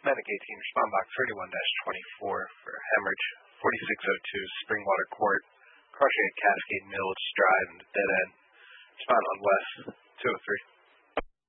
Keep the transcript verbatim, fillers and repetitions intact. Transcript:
Medic eighteen, respond box thirty-one dash twenty-four for hemorrhage, forty-six oh two Springwater Court, crushing at Cascade Mills Drive and dead end. Respond on West two oh three.